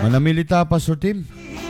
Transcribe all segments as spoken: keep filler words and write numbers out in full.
Manamilita, Pastor Tim.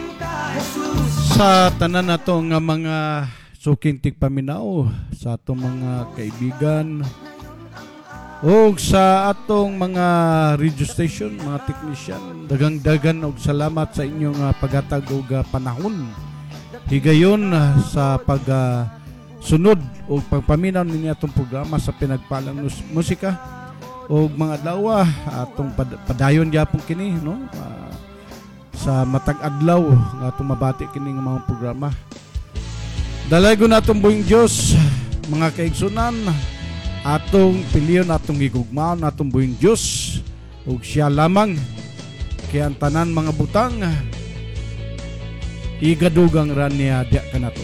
Sa tanan nato nga mga suking tigpaminaw, sa atong mga kaibigan, o sa atong mga radio station, mga technician, dagang-dagan og salamat sa inyong uh, paghatag og uh, panahon. Higayon uh, sa pag uh, sunod o pagpaminaw ninyo atong programa sa pinagpalang musika o mga adlaw atong pad- padayon gyapon kini, no? Uh, sa matag adlaw nga atong mabati kini nga mga programa. Dalaygon natong buhing Dios, mga kaigsunan, atong piliyon, atong gigugmaon, atong buhing Dios ug siya lamang kay ang tanan mga butang igadugang ran niya diya kanato.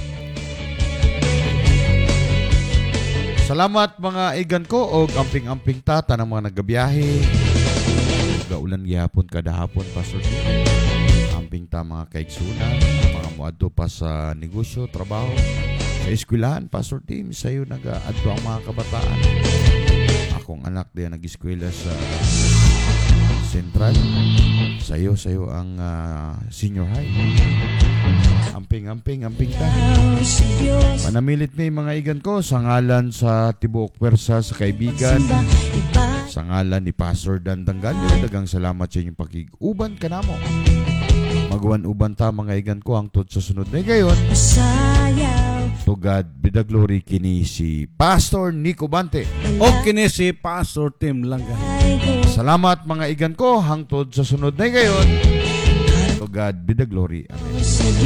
Salamat mga igan ko og amping-amping tata ng mga nagabiyahe. Gaulan gihapon kada hapon, Pastor Tim. Amping ta mga kaigsunan, mga muadto pa sa negosyo, trabaho, sa eskwelahan, Pastor Tim, sayo nag-aadto ang mga kabataan. Akong anak diyan nag-eskwela sa Central. Sayo, sayo ang uh, senior high. Amping, amping, amping ta. Manamilit may mga igan ko sa ngalan sa Tibuok Pwersa sa kaibigan, sa ngalan ni Pastor Dan Dangalyo, dagang salamat sa inyong pakig-uban kanamo. Magwan-uban ta mga igan ko ang tod sa sunod na gayon. To God be the glory, kini si Pastor Nico Bante o kini si Pastor Tim Langga. Salamat mga igan ko hangtod sa sunod na gayon. To God be the glory. Amen.